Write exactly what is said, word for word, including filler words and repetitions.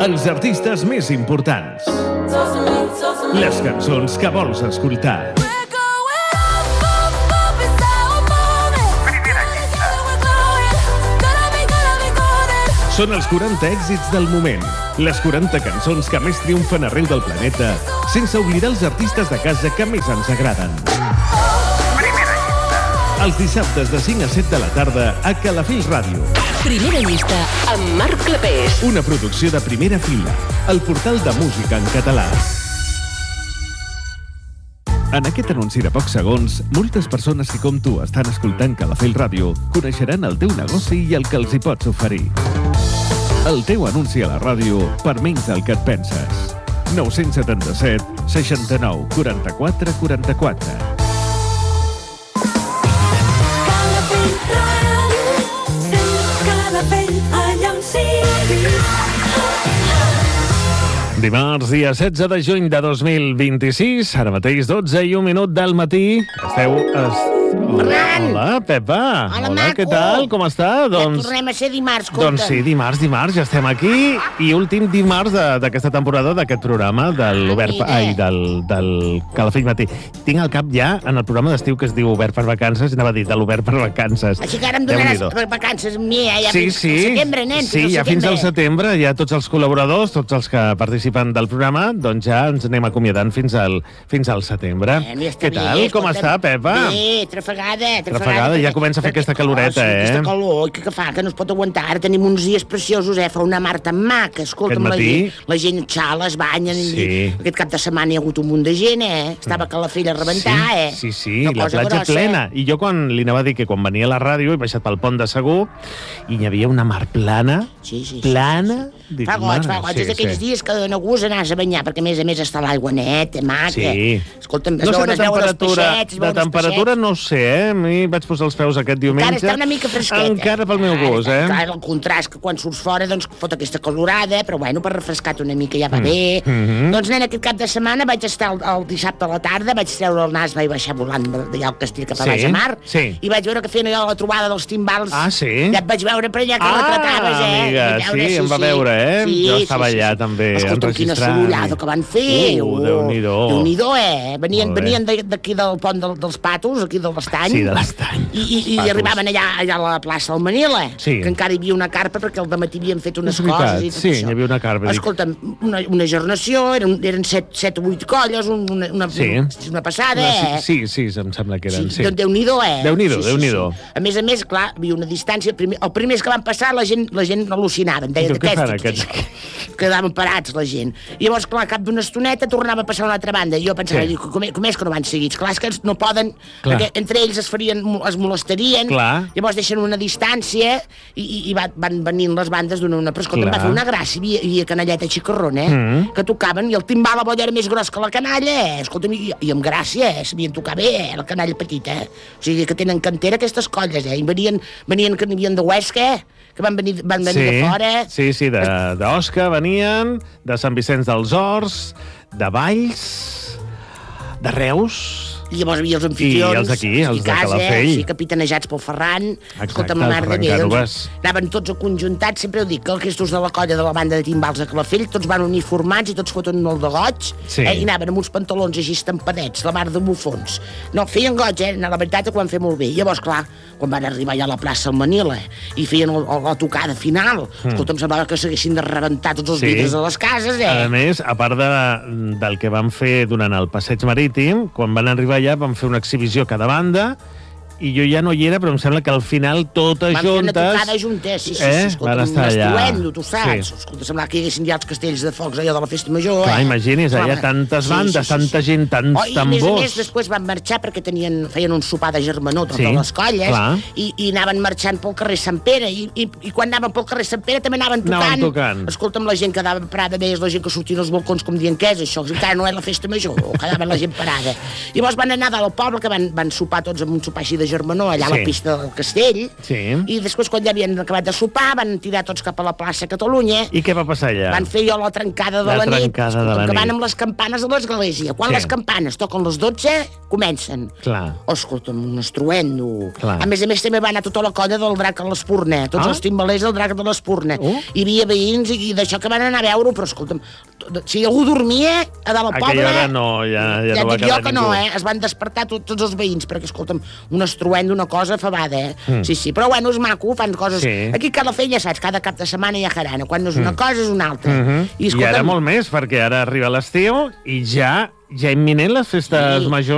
Els artistes més importants. Les cançons que vols escoltar. Són els quaranta èxits del moment. Les quaranta cançons que més triomfen arreu del planeta, sense oblidar els artistes de casa que més ens agraden. Primera llista. Els dissabtes de cinc a set de la tarda a Calafell Ràdio. Primera llista amb Marc Clapés. Una producció de Primera Fila, el portal de música en català. En aquest anunci de pocs segons, moltes persones que com tu estan escoltant Calafell Ràdio coneixeran el teu negoci i el que els hi pots oferir. El teu anunci a la ràdio per menys del que et penses. nou set set, seixanta-nou, quaranta-quatre, quaranta-quatre. Calafell Ràdio, sents Calafell allà on siguis. Dimarts, dia setze de juny de dos mil vint-i-sis, ara mateix dotze i un minut del matí. Esteu... Es... Ferran! Hola, Pepa! Hola, Hola, maco! què tal? Com està? Doncs... Ja tornem a ser dimarts, compte. Doncs sí, dimarts, dimarts, ja estem aquí. I últim dimarts de- d'aquesta temporada, d'aquest programa, de l'Obert... Mira. Ai, del, del Calafell Matí. Tinc al cap ja, en el programa d'estiu que es diu Obert per Vacances, anava a dir de l'Obert per Vacances. Així que ara em donaràs Déu-n'hi-do. vacances amb mi, eh? Ja Sí, fins sí. al setembre, nen. Sí, ja fins al setembre, ja tots els col·laboradors, tots els que participen del programa, doncs ja ens anem acomiadant fins al, fins al setembre. Bueno, ja està Què tal? bé, Com escolta'm. està, Pepa? Bé, trafegada, trafegada. Trafegada, ja comença a fer aquesta caloreta, oh, sí, eh? aquesta calor, que, que fa, que no es pot aguantar. Ara tenim uns dies preciosos, eh? Fa una mar tan maca. Escolta'm, la Aquest matí? gent, la gent xala, es banyen. Sí. I, aquest cap de setmana hi ha hagut un munt de gent, eh? Estava a Calafell a rebentar, sí, eh? Sí, sí, Una la cosa platja grossa, plena. Eh? I jo quan li anava a dir que quan venia a la ràdio he baixat pel pont de Segur i hi havia una mar plana, Sí, sí, sí, plana... sí, sí. Dic, Fa goig, mare, fa goig. sí, És d'aquells sí. dies que dona gust anar a banyar, perquè a més a més està l'aigua neta, maca. Sí. Escolta'm, es No sé veuen, de es veuen els temperatura, peixets, es de veuen els temperatura peixets. no sé, eh? A mi vaig posar els peus aquest diumenge. Encara està una mica fresqueta. Encara pel meu gust, eh? Clar, el contrast que quan surts fora doncs fot aquesta calorada, però bueno, per refrescar-te una mica ja va bé. Mm -hmm. Doncs nen, aquest cap de setmana vaig estar el, el dissabte a la tarda, vaig treure el nas, vaig baixar volant d'allà al castell cap a Sí, baix a mar, sí. i vaig veure que feien allò la trobada dels timbals. Ah, sí? Ja et vaig veure per allà que Ah, retrataves, eh? amiga, Vaig veure, sí, em va veure, eh? Jo estava allà, també, Escolta'm, quina enregistrant. sorollada que van fer. Uh, Déu-n'hi-do. Déu-n'hi-do, eh? Venien, Molt bé. venien de- d'aquí del pont del, dels Patos, aquí de l'Estany. Sí, de l'Estany. I, i, i Patos. arribaven allà, allà a la plaça del Manila, Sí. que encara hi havia una carpa perquè al dematí havien fet unes És veritat, coses i tot sí, això. hi havia una carpa, dic. Escolta'm, una, una gernació, eren, eren set, set o vuit colles, un- una, una, Sí. una passada, eh? Sí, sí, sí, em sembla que eren, sí. Doncs Déu-n'hi-do, eh? Déu-n'hi-do, Sí, sí, Déu-n'hi-do. sí. A més a més, clar, hi havia una distància. El primer, els primers que van passar, la gent, la gent al·lucinaven. Deien, Diu, què fan aquests, aquests? quedaven parats, la gent. I llavors, clar, al cap d'una estoneta tornava a passar a una altra banda. I jo pensava, Sí. dic, com, com és que no van seguits? Clar, és que no poden, Clar. perquè entre ells es farien, es molestarien. Clar. Llavors deixen una distància i, i, i van, van venint les bandes d'una a una. Però escolta, em va Clar. fer una gràcia. Hi havia, hi havia canalleta xicarrona, eh? Mm. Que tocaven, i el timbal a bolla era més gros que la canalla, eh? Escolta'm, i, i amb gràcia, eh? Sabien tocar bé, eh? La canalla petita, eh? O sigui, que tenen cantera aquestes colles, eh? I venien, venien que n'hi havia de Huesca, eh? Que van venir, van venir de fora. Sí, sí, de- d'Osca venien, de Sant Vicenç dels Horts, de Valls, de Reus... I llavors hi havia els anfitrions. I els d'aquí, els de casa, Calafell. Sí, capitanejats pel Ferran. Exacte, Escolta'm, el la mar de Ferran bé. Cànovas. Anaven tots aconjuntats, sempre ho dic, que aquests de la colla de la banda de timbals de Calafell, tots van uniformats i tots foten molt de goig, Sí. eh, i anaven amb uns pantalons així estampadets, la mar de bufons. No, feien goig, eh? La veritat és que ho van fer molt bé. I llavors, clar, quan van arribar ja a la plaça del Manila i feien el, el, la tocada final, mm. escolta'm, semblava que s'haguessin de rebentar tots els Sí. vidres de les cases, eh? A més, a part de, del que van fer durant el passeig marítim, quan van arribar allà van fer una exhibició cada banda i jo ja no hi era, però em sembla que al final totes Van fer una juntes... tocada juntes, sí, sí, eh? sí, escolta, Van estar un allà. estruendo, tu saps? Sí. Escolta, semblava que hi haguessin ja els castells de focs allò de la festa major, Clar, eh? imagini's, allà tantes bandes, tanta gent, tants oh, i a més a tambors. més, després van marxar perquè tenien, feien un sopar de germanor totes Sí, les colles, clar. i, i anaven marxant pel carrer Sant Pere, i, i, i quan anaven pel carrer Sant Pere també anaven tocant. Anaven tocant. Escolta'm, la gent quedava parada, veies la gent que sortia als balcons com dient, què és això? Encara no és la festa major, quedava la gent parada. Llavors van anar dalt al poble, que van, van sopar tots amb un sopar així de Germanó, allà Sí. a la pista del castell, Sí. i després, quan ja havien acabat de sopar, van tirar tots cap a la plaça Catalunya, I què va passar allà? van fer jo la trencada de La la, nit, trencada de la que nit. van amb les campanes de l'església. Quan Sí. les campanes toquen les dotze, comencen. Clar. Oh, escolta'm, un estruendo. Clar. A més a més, també va anar tota la colla del drac a l'Espurna, tots Ah. els timbalers del drac de l'Espurna. Oh. Hi havia veïns i, i d'això que van anar a veure-ho, però escolta'm, si algú dormia a dalt al Aquella poble... hora no, ja- ja no va dic jo quedar que ningú. no, eh? Es van despertar tot, tots els veïns, perquè, escolta'm, un estruendo, una cosa afabada, eh? Mm. Sí, sí, però bueno, és maco, fan coses... Sí. Aquí a Calafell, ja saps, cada cap de setmana hi ha jarana, quan no és una cosa és una altra. Mm -hmm. I, escolta'm, ara molt més, perquè ara arriba l'estiu i ja ja imminent les festes Sí. majors